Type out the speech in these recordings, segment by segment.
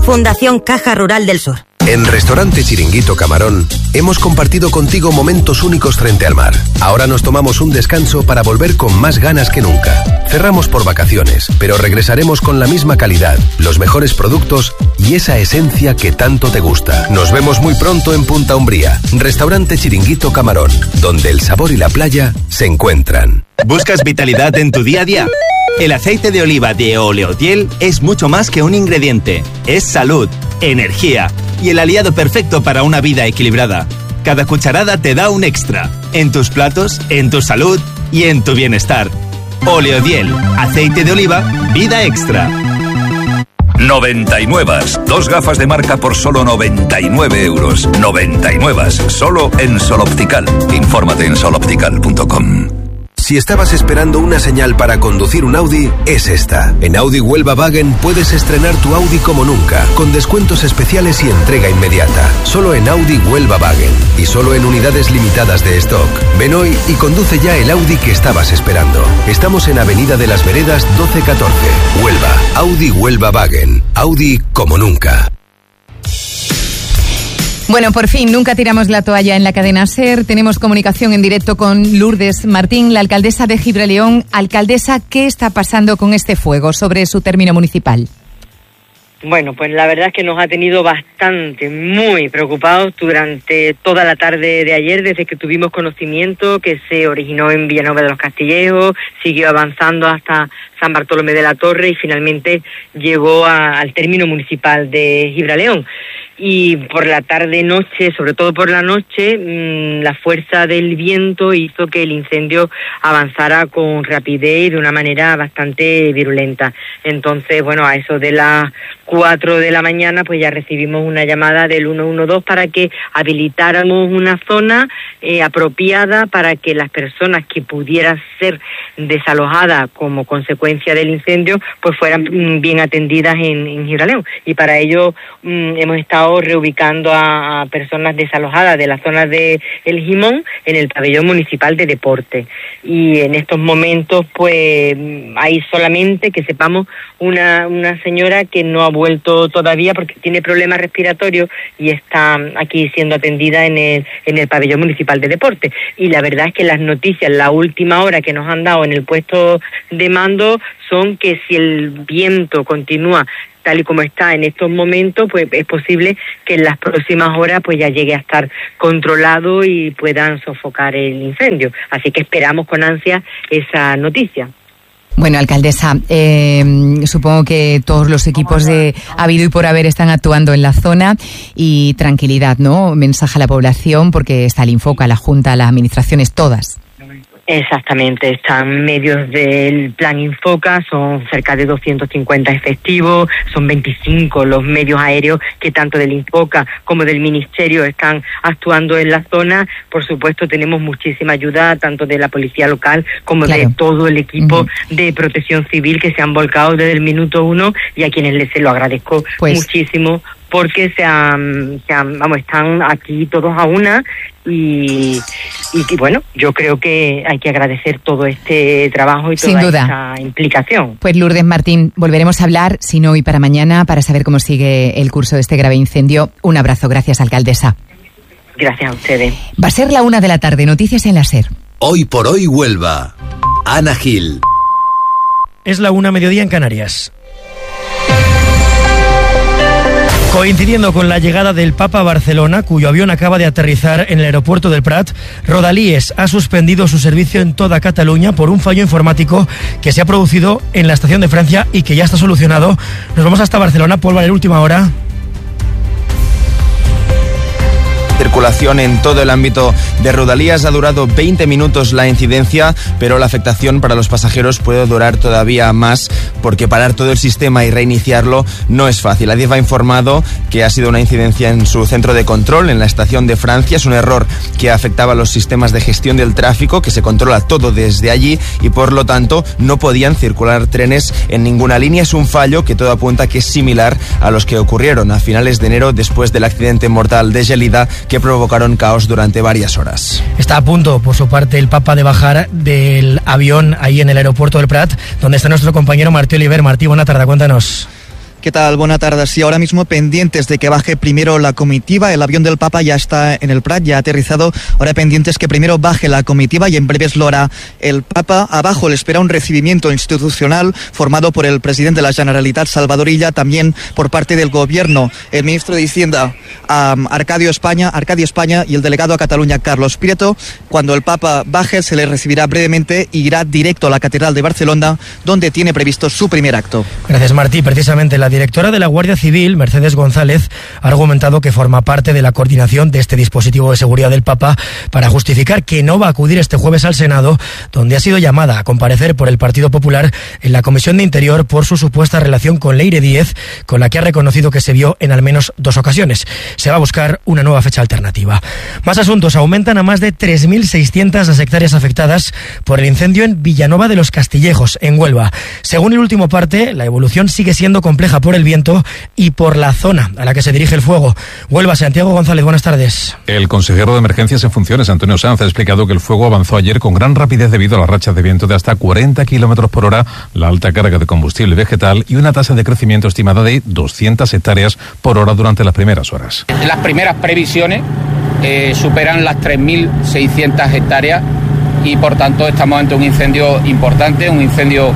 Fundación Caja Rural del Sur. En Restaurante Chiringuito Camarón hemos compartido contigo momentos únicos frente al mar. Ahora nos tomamos un descanso para volver con más ganas que nunca. Cerramos por vacaciones, pero regresaremos con la misma calidad, los mejores productos y esa esencia que tanto te gusta. Nos vemos muy pronto en Punta Umbría. Restaurante Chiringuito Camarón, donde el sabor y la playa se encuentran. ¿Buscas vitalidad en tu día a día? El aceite de oliva de Oleotiel es mucho más que un ingrediente. Es salud, energía y el aliado perfecto para una vida equilibrada. Cada cucharada te da un extra. En tus platos, en tu salud y en tu bienestar. Oleotiel, aceite de oliva, vida extra. 99. 2 gafas de marca por solo 99 euros. 99. Solo en Sol Optical. Infórmate en soloptical.com. Si estabas esperando una señal para conducir un Audi, es esta. En Audi Huelva Wagen puedes estrenar tu Audi como nunca, con descuentos especiales y entrega inmediata. Solo en Audi Huelva Wagen y solo en unidades limitadas de stock. Ven hoy y conduce ya el Audi que estabas esperando. Estamos en Avenida de las Veredas 1214, Huelva. Audi Huelva Wagen. Audi como nunca. Bueno, por fin, nunca tiramos la toalla en la cadena SER. Tenemos comunicación en directo con Lourdes Martín, la alcaldesa de Gibraleón. Alcaldesa, ¿qué está pasando con este fuego sobre su término municipal? Bueno, pues la verdad es que nos ha tenido bastante, muy preocupados durante toda la tarde de ayer, desde que tuvimos conocimiento que se originó en Villanueva de los Castillejos, siguió avanzando hasta San Bartolomé de la Torre y finalmente llegó al término municipal de Gibraleón. Y por la tarde-noche, sobre todo por la noche, la fuerza del viento hizo que el incendio avanzara con rapidez y de una manera bastante virulenta. Entonces, bueno, a eso de las 4 de la mañana, pues ya recibimos una llamada del 112 para que habilitáramos una zona apropiada para que las personas que pudieran ser desalojadas como consecuencia del incendio, pues fueran bien atendidas en Gibraleón. Y para ello hemos estado reubicando a personas desalojadas de la zona de El Jimón en el pabellón municipal de deporte. Y en estos momentos, pues hay solamente, que sepamos, una señora que no ha vuelto todavía porque tiene problemas respiratorios y está aquí siendo atendida en el pabellón municipal de deporte. Y la verdad es que las noticias, la última hora que nos han dado en el puesto de mando, son que si el viento continúa tal y como está en estos momentos, pues es posible que en las próximas horas pues ya llegue a estar controlado y puedan sofocar el incendio. Así que esperamos con ansia esa noticia. Bueno, alcaldesa, supongo que todos los equipos de habido y por haber están actuando en la zona y tranquilidad, ¿no? Mensaje a la población porque está el Infoca, la Junta, las administraciones, todas. Exactamente, están medios del plan Infoca, son cerca de 250 efectivos, son 25 los medios aéreos que tanto del Infoca como del Ministerio están actuando en la zona. Por supuesto, tenemos muchísima ayuda tanto de la policía local como de todo el equipo de protección civil que se han volcado desde el minuto 1 y a quienes se lo agradezco muchísimo porque están aquí todos a una y bueno, yo creo que hay que agradecer todo este trabajo y toda esta implicación. Pues Lourdes Martín, volveremos a hablar, si no hoy para mañana, para saber cómo sigue el curso de este grave incendio. Un abrazo, gracias, alcaldesa. Gracias a ustedes. Va a ser la 1 de la tarde, noticias en la SER. Hoy por hoy Huelva. Ana Gil. Es la 1 mediodía en Canarias. Coincidiendo con la llegada del Papa a Barcelona, cuyo avión acaba de aterrizar en el aeropuerto del Prat, Rodalies ha suspendido su servicio en toda Cataluña por un fallo informático que se ha producido en la estación de Francia y que ya está solucionado. Nos vamos hasta Barcelona, Paul Valer, última hora. Circulación en todo el ámbito de Rodalies. Ha durado 20 minutos la incidencia, pero la afectación para los pasajeros puede durar todavía más porque parar todo el sistema y reiniciarlo no es fácil. Adif ha informado que ha sido una incidencia en su centro de control en la estación de Francia. Es un error que afectaba a los sistemas de gestión del tráfico, que se controla todo desde allí y por lo tanto no podían circular trenes en ninguna línea. Es un fallo que todo apunta que es similar a los que ocurrieron a finales de enero después del accidente mortal de Gelida que provocaron caos durante varias horas. Está a punto, por su parte, el Papa de bajar del avión ahí en el aeropuerto del Prat, donde está nuestro compañero Martí Oliver. Martí, buena tarde, cuéntanos. ¿Qué tal? Buenas tardes. Sí, ahora mismo pendientes de que baje primero la comitiva. El avión del Papa ya está en el Prat, ya ha aterrizado. Ahora pendientes que primero baje la comitiva y en breves lo hará el Papa. Abajo le espera un recibimiento institucional formado por el presidente de la Generalitat, Salvador Illa, también por parte del Gobierno, el ministro de Hacienda, Arcadi España, y el delegado a Cataluña, Carlos Prieto. Cuando el Papa baje se le recibirá brevemente y irá directo a la Catedral de Barcelona, donde tiene previsto su primer acto. Gracias, Martí. Precisamente la directora de la Guardia Civil, Mercedes González, ha argumentado que forma parte de la coordinación de este dispositivo de seguridad del Papa para justificar que no va a acudir este jueves al Senado, donde ha sido llamada a comparecer por el Partido Popular en la Comisión de Interior por su supuesta relación con Leire Díez, con la que ha reconocido que se vio en al menos 2 ocasiones. Se va a buscar una nueva fecha alternativa. Más asuntos. Aumentan a más de 3.600 las hectáreas afectadas por el incendio en Villanueva de los Castillejos, en Huelva. Según el último parte, la evolución sigue siendo compleja por el viento y por la zona a la que se dirige el fuego. Huelva, Santiago González, buenas tardes. El consejero de Emergencias en funciones, Antonio Sanz, ha explicado que el fuego avanzó ayer con gran rapidez debido a las rachas de viento de hasta 40 kilómetros por hora, la alta carga de combustible vegetal y una tasa de crecimiento estimada de 200 hectáreas por hora durante las primeras horas. Las primeras previsiones superan las 3.600 hectáreas y por tanto estamos ante un incendio importante, un incendio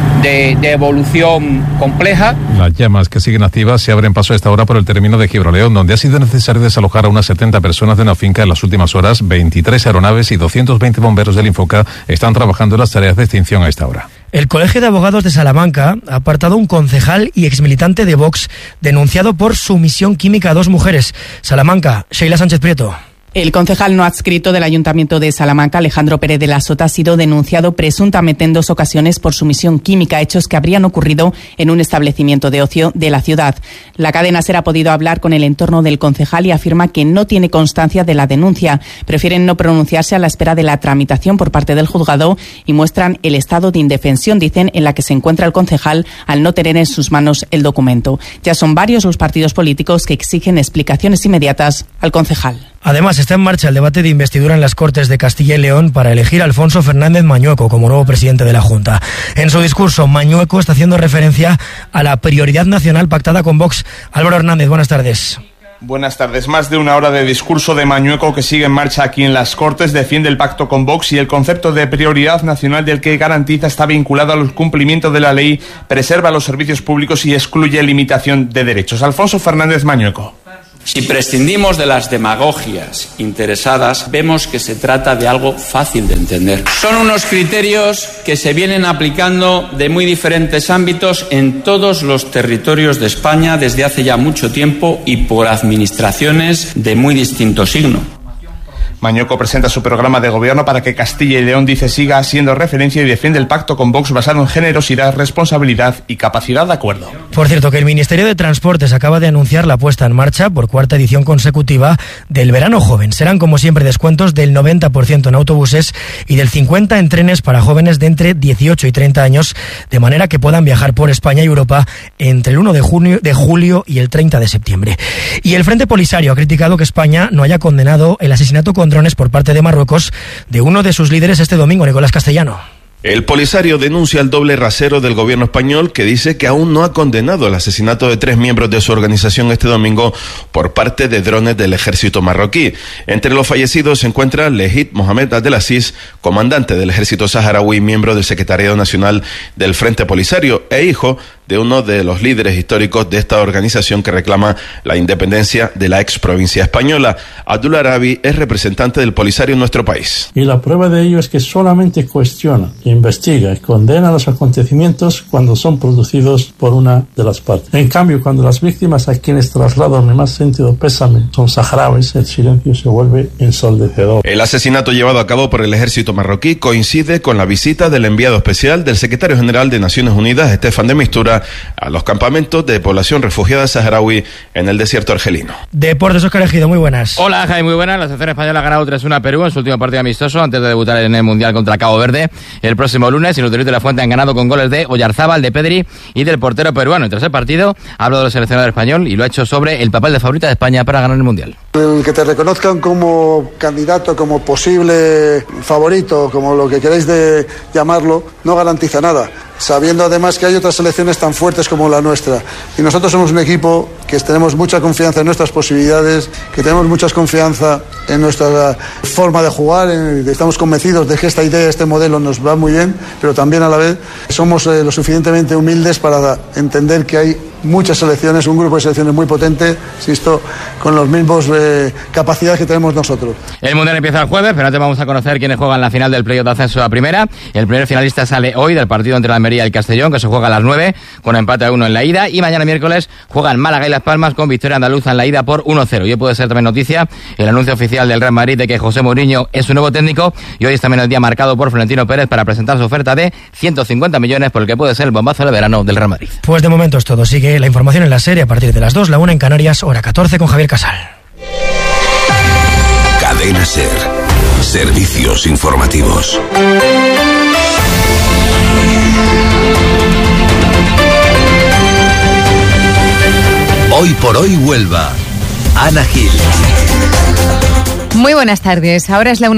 de evolución compleja. Las llamas que siguen activas se abren paso a esta hora por el término de Gibraleón, donde ha sido necesario desalojar a unas 70 personas de una finca en las últimas horas. 23 aeronaves y 220 bomberos del Infoca están trabajando en las tareas de extinción a esta hora. El Colegio de Abogados de Salamanca ha apartado a un concejal y exmilitante de Vox denunciado por sumisión química a 2 mujeres. Salamanca, Sheila Sánchez Prieto. El concejal no adscrito del Ayuntamiento de Salamanca, Alejandro Pérez de la Sota, ha sido denunciado presuntamente en 2 ocasiones por sumisión química, hechos que habrían ocurrido en un establecimiento de ocio de la ciudad. La cadena SER ha podido hablar con el entorno del concejal y afirma que no tiene constancia de la denuncia. Prefieren no pronunciarse a la espera de la tramitación por parte del juzgado y muestran el estado de indefensión, dicen, en la que se encuentra el concejal al no tener en sus manos el documento. Ya son varios los partidos políticos que exigen explicaciones inmediatas al concejal. Además, está en marcha el debate de investidura en las Cortes de Castilla y León para elegir a Alfonso Fernández Mañueco como nuevo presidente de la Junta. En su discurso, Mañueco está haciendo referencia a la prioridad nacional pactada con Vox. Álvaro Hernández, buenas tardes. Buenas tardes. Más de una hora de discurso de Mañueco que sigue en marcha aquí en las Cortes, defiende el pacto con Vox y el concepto de prioridad nacional del que garantiza está vinculado al cumplimiento de la ley, preserva los servicios públicos y excluye limitación de derechos. Alfonso Fernández Mañueco. Si prescindimos de las demagogias interesadas, vemos que se trata de algo fácil de entender. Son unos criterios que se vienen aplicando de muy diferentes ámbitos en todos los territorios de España desde hace ya mucho tiempo y por administraciones de muy distinto signo. Mañueco presenta su programa de gobierno para que Castilla y León, dice, siga siendo referencia y defiende el pacto con Vox basado en generosidad, responsabilidad y capacidad de acuerdo. Por cierto, que el Ministerio de Transportes acaba de anunciar la puesta en marcha por 4ª edición consecutiva del Verano Joven. Serán, como siempre, descuentos del 90% en autobuses y del 50% en trenes para jóvenes de entre 18 y 30 años, de manera que puedan viajar por España y Europa entre el 1 de julio y el 30 de septiembre. Y el Frente Polisario ha criticado que España no haya condenado el asesinato con drones por parte de Marruecos de uno de sus líderes este domingo, Nicolás Castellano. El Polisario denuncia el doble rasero del gobierno español, que dice que aún no ha condenado el asesinato de 3 miembros de su organización este domingo por parte de drones del ejército marroquí. Entre los fallecidos se encuentra Lehit Mohamed Abdelaziz, comandante del ejército saharaui, miembro del Secretariado Nacional del Frente Polisario e hijo de uno de los líderes históricos de esta organización que reclama la independencia de la ex provincia española. Abdul Arabi es representante del Polisario en nuestro país. Y la prueba de ello es que solamente cuestiona, investiga y condena los acontecimientos cuando son producidos por una de las partes. En cambio, cuando las víctimas a quienes traslado mi más sentido pésame son saharauis, el silencio se vuelve ensordecedor. El asesinato llevado a cabo por el ejército marroquí coincide con la visita del enviado especial del secretario general de Naciones Unidas, Estefan de Mistura, a los campamentos de población refugiada saharaui en el desierto argelino. Deportes, Óscar Ejido, muy buenas. Hola, Jaime, muy buenas. La selección española ha ganado 3-1 a Perú en su último partido amistoso antes de debutar en el Mundial contra Cabo Verde el próximo lunes. Y los de la Fuente han ganado con goles de Oyarzábal, de Pedri y del portero peruano. Y tras el partido, ha hablado del seleccionador español y lo ha hecho sobre el papel de favorita de España para ganar el Mundial. El que te reconozcan como candidato, como posible favorito, como lo que queréis de llamarlo, no garantiza nada, sabiendo además que hay otras selecciones tan fuertes como la nuestra. Y nosotros somos un equipo que tenemos mucha confianza en nuestras posibilidades, que tenemos mucha confianza en nuestra forma de jugar, estamos convencidos de que esta idea, este modelo nos va muy bien, pero también a la vez somos lo suficientemente humildes para entender que hay muchas selecciones, un grupo de selecciones muy potente, insisto, con los mismos capacidades que tenemos nosotros. El Mundial empieza el jueves, pero antes vamos a conocer quiénes juegan la final del playoff de ascenso a primera. El primer finalista sale hoy del partido entre la Almería y el Castellón, que se juega a las 9, con empate a 1 en la ida, y mañana miércoles juegan Málaga y Las Palmas con victoria andaluza en la ida por 1-0. Y hoy puede ser también noticia el anuncio oficial del Real Madrid de que José Mourinho es su nuevo técnico, y hoy es también el día marcado por Florentino Pérez para presentar su oferta de 150 millones por el que puede ser el bombazo de verano del Real Madrid. Pues de momento es todo. Sigue la información en la serie a partir de las 2, la 1 en Canarias, hora 14 con Javier Casal. Cadena SER. Servicios informativos. Hoy por hoy Huelva. Ana Gil. Muy buenas tardes, ahora es la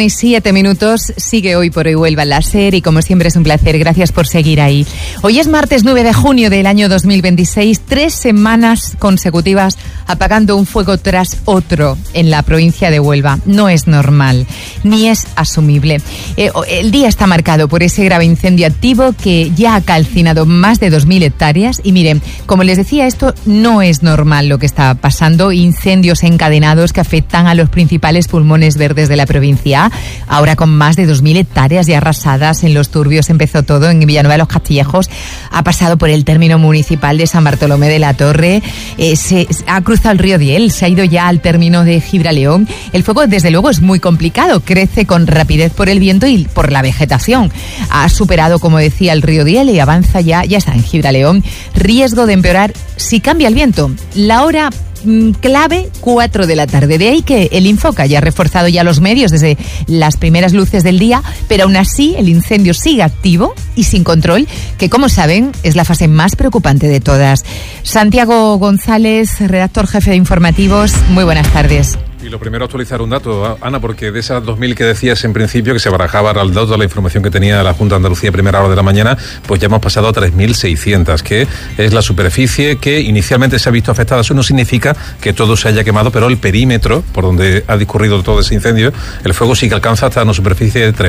1:07, sigue Hoy por Hoy Huelva en la SER y como siempre es un placer, gracias por seguir ahí. Hoy es martes 9 de junio del año 2026, 3 semanas consecutivas apagando un fuego tras otro en la provincia de Huelva. No es normal, ni es asumible. El día está marcado por ese grave incendio activo que ya ha calcinado más de 2.000 hectáreas y miren, como les decía, esto no es normal lo que está pasando, incendios encadenados que afectan a los principales pulmones verdes de la provincia. Ahora con más de 2.000 hectáreas ya arrasadas, en Los Turbios empezó todo, en Villanueva de los Castillejos, ha pasado por el término municipal de San Bartolomé de la Torre, se ha cruzado el río Diel, se ha ido ya al término de Gibraleón. El fuego desde luego es muy complicado, crece con rapidez por el viento y por la vegetación. Ha superado, como decía, el río Diel y avanza ya está en Gibraleón. Riesgo de empeorar si cambia el viento. La hora clave 4 de la tarde, de ahí que el Infoca haya reforzado ya los medios desde las primeras luces del día, pero aún así el incendio sigue activo y sin control, que como saben es la fase más preocupante de todas. Santiago González, redactor jefe de informativos, muy buenas tardes. Y lo primero, actualizar un dato, Ana, porque de esas 2.000 que decías en principio, que se barajaba al dato de la información que tenía la Junta de Andalucía a primera hora de la mañana, pues ya hemos pasado a 3.600, que es la superficie que inicialmente se ha visto afectada. Eso no significa que todo se haya quemado, pero el perímetro por donde ha discurrido todo ese incendio, el fuego sí que alcanza hasta una superficie de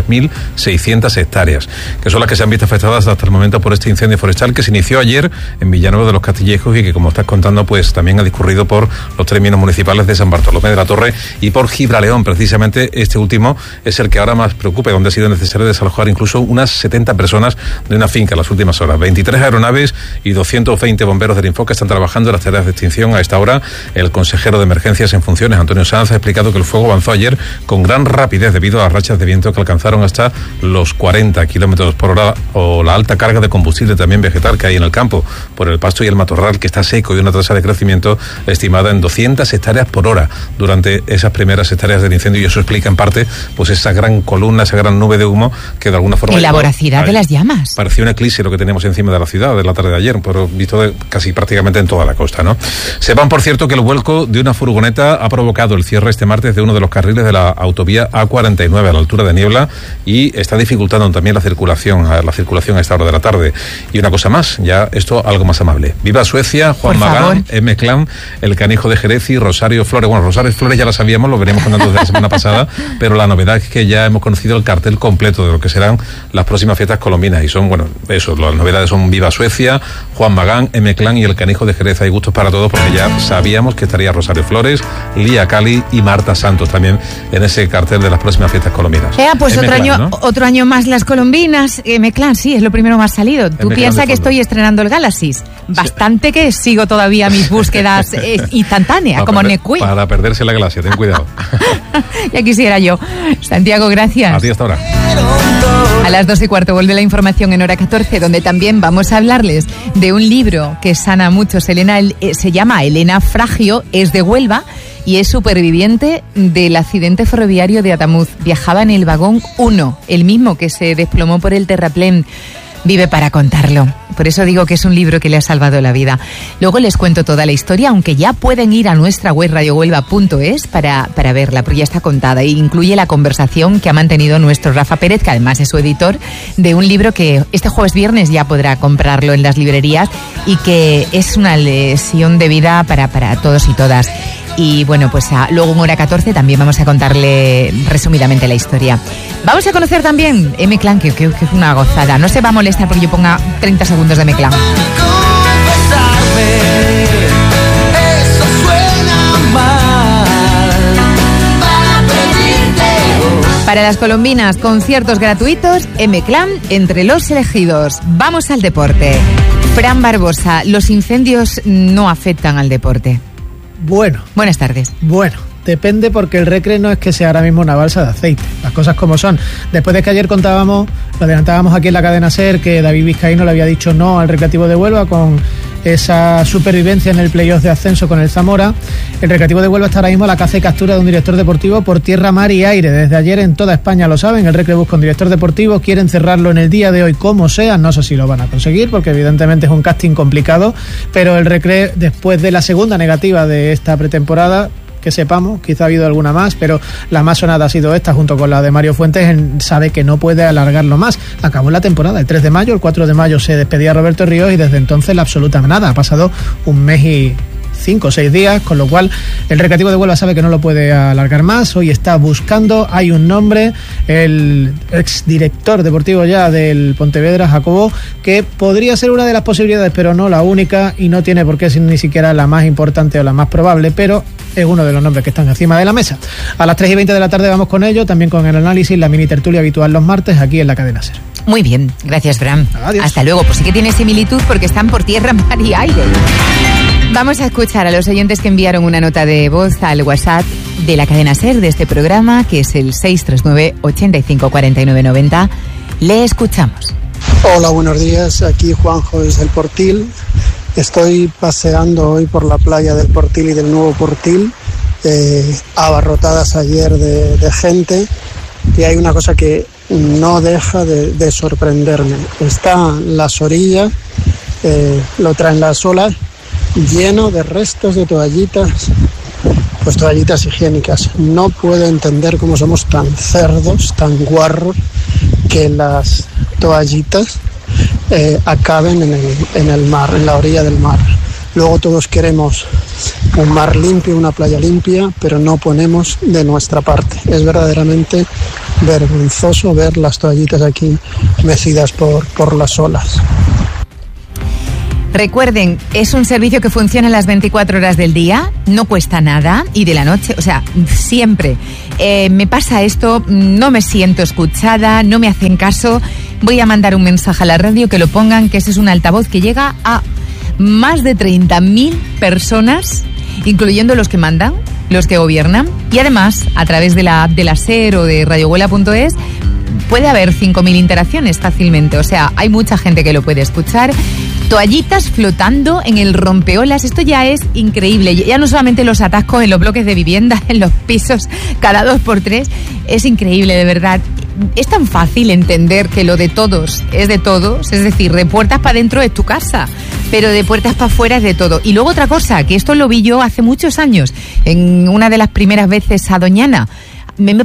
3.600 hectáreas, que son las que se han visto afectadas hasta el momento por este incendio forestal que se inició ayer en Villanueva de los Castillejos y que, como estás contando, pues también ha discurrido por los términos municipales de San Bartolomé de la Torre y por Gibraleón. Precisamente este último es el que ahora más preocupa, donde ha sido necesario desalojar incluso unas 70 personas de una finca en las últimas horas. 23 aeronaves y 220 bomberos del Infoca están trabajando en las tareas de extinción a esta hora. El consejero de emergencias en funciones, Antonio Sanz, ha explicado que el fuego avanzó ayer con gran rapidez debido a las rachas de viento que alcanzaron hasta los 40 kilómetros por hora o la alta carga de combustible también vegetal que hay en el campo por el pasto y el matorral, que está seco, y una tasa de crecimiento estimada en 200 hectáreas por hora durante esas primeras hectáreas del incendio, y eso explica en parte pues esa gran columna, esa gran nube de humo que de alguna forma... Y la voracidad de las llamas. Parecía un eclipse lo que teníamos encima de la ciudad de la tarde de ayer, pero visto casi prácticamente en toda la costa, ¿no? Sepan, por cierto, que el vuelco de una furgoneta ha provocado el cierre este martes de uno de los carriles de la autovía A49 a la altura de Niebla y está dificultando también la circulación a esta hora de la tarde. Y una cosa más, ya esto algo más amable. Viva Suecia, Juan Magán, M-Clan, El Canijo de Jerez y Rosario Flores. Bueno, Rosario Flores ya la sabíamos, lo veníamos contando desde la semana pasada, pero la novedad es que ya hemos conocido el cartel completo de lo que serán las próximas fiestas colombinas, y son, bueno, eso, las novedades son Viva Suecia, Juan Magán, M-Clan y El Canijo de Jerez. Hay gustos para todos, porque ya sabíamos que estaría Rosario Flores, Lía Cali y Marta Santos también en ese cartel de las próximas fiestas colombinas. Pues otro año más las colombinas. M-Clan, sí, es lo primero más salido. Tú piensas que estoy estrenando el Galaxis. Bastante que sigo todavía mis búsquedas instantáneas, como Necui. Para perderse la galaxia, ten cuidado. Ya quisiera yo. Santiago, gracias. A ti hasta ahora. A las 2:15 vuelve la información en hora 14, donde también vamos a hablarles de un libro que sana a muchos. Se llama Elena Fragio, es de Huelva y es superviviente del accidente ferroviario de Adamuz. Viajaba en el vagón 1, el mismo que se desplomó por el terraplén. vive para contarlo. Por eso digo que es un libro que le ha salvado la vida. Luego les cuento toda la historia, aunque ya pueden ir a nuestra web radiohuelva.es para verla, porque ya está contada. Y incluye la conversación que ha mantenido nuestro Rafa Pérez, que además es su editor, de un libro que este jueves viernes ya podrá comprarlo en las librerías y que es una lección de vida para todos y todas. Y bueno, pues luego en hora 14 también vamos a contarle resumidamente la historia. Vamos a conocer también M-Clan, que es una gozada. No se va a molestar porque yo ponga 30 segundos de M-Clan. Para las colombinas, conciertos gratuitos, M-Clan entre los elegidos. Vamos al deporte. Fran Barbosa, los incendios no afectan al deporte. Bueno. Buenas tardes. Bueno, depende, porque el Recre no es que sea ahora mismo una balsa de aceite. Las cosas como son. Después de que ayer lo adelantábamos aquí en la cadena SER, que David Vizcaíno le había dicho no al Recreativo de Huelva con esa supervivencia en el playoff de ascenso con el Zamora. El Recreativo de Huelva está ahora mismo a la caza y captura de un director deportivo por tierra, mar y aire. Desde ayer en toda España lo saben, el Recre busca un director deportivo, quieren cerrarlo en el día de hoy como sea. No sé si lo van a conseguir, porque evidentemente es un casting complicado, pero el Recre, después de la segunda negativa de esta pretemporada, que sepamos, quizá ha habido alguna más, pero la más sonada ha sido esta, junto con la de Mario Fuentes. Sabe que no puede alargarlo más. Acabó la temporada el 3 de mayo, el 4 de mayo se despedía Roberto Ríos y desde entonces la absoluta nada. Ha pasado un mes y 5 o 6 días, con lo cual el Recreativo de Huelva sabe que no lo puede alargar más. Hoy está buscando, hay un nombre, el exdirector deportivo ya del Pontevedra, Jacobo, que podría ser una de las posibilidades, pero no la única, y no tiene por qué ser ni siquiera la más importante o la más probable, pero es uno de los nombres que están encima de la mesa. A las 3:20 de la tarde vamos con ello, también con el análisis, la mini tertulia habitual los martes aquí en la cadena SER. Muy bien, gracias, Fran. Adiós. Hasta luego. Pues sí que tiene similitud porque están por tierra, mar y aire. Vamos a escuchar a los oyentes que enviaron una nota de voz al WhatsApp de la cadena SER de este programa, que es el 639 85 49 90. Le escuchamos. Hola, buenos días. Aquí Juanjo desde el Portil. Estoy paseando hoy por la playa del Portil y del Nuevo Portil, abarrotadas ayer de gente, y hay una cosa que no deja de sorprenderme. Están las orillas, lo traen las olas, lleno de restos de toallitas, pues toallitas higiénicas. No puedo entender cómo somos tan cerdos, tan guarros, que las toallitas acaben en el mar, en la orilla del mar. Luego todos queremos un mar limpio, una playa limpia, pero no ponemos de nuestra parte. Es verdaderamente vergonzoso ver las toallitas aquí mecidas por las olas. Recuerden, es un servicio que funciona las 24 horas del día, no cuesta nada, y de la noche, o sea, siempre. Me pasa esto, no me siento escuchada, no me hacen caso, voy a mandar un mensaje a la radio que lo pongan, que ese es un altavoz que llega a más de 30.000 personas, incluyendo los que mandan, los que gobiernan, y además, a través de la app de la SER o de radiohuelva.es, puede haber 5.000 interacciones fácilmente, o sea, hay mucha gente que lo puede escuchar. Toallitas flotando en el rompeolas, esto ya es increíble. Ya no solamente los atascos en los bloques de vivienda, en los pisos cada 2x3, es increíble, de verdad. Es tan fácil entender que lo de todos es de todos, es decir, de puertas para adentro es tu casa, pero de puertas para afuera es de todo. Y luego otra cosa, que esto lo vi yo hace muchos años, en una de las primeras veces a Doñana. Me